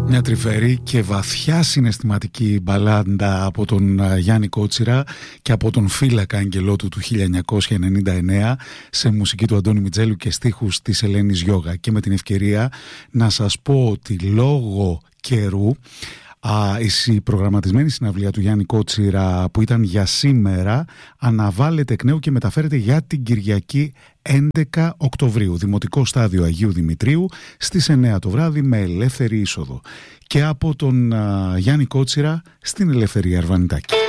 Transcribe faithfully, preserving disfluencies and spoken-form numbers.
Μια τρυφερή και βαθιά συναισθηματική μπαλάντα από τον Γιάννη Κότσιρα και από τον Φύλακα Αγγελότου του χίλια εννιακόσια ενενήντα εννέα σε μουσική του Αντώνη Μιτζέλου και στίχους της Ελένης Γιώγα. Και με την ευκαιρία να σας πω ότι λόγω καιρού Α, η προγραμματισμένη συναυλία του Γιάννη Κότσιρα που ήταν για σήμερα αναβάλλεται εκ νέου και μεταφέρεται για την Κυριακή έντεκα Οκτωβρίου, Δημοτικό Στάδιο Αγίου Δημητρίου στις εννέα το βράδυ με ελεύθερη είσοδο. Και από τον α, Γιάννη Κότσιρα στην Ελευθερία Αρβανιτάκη.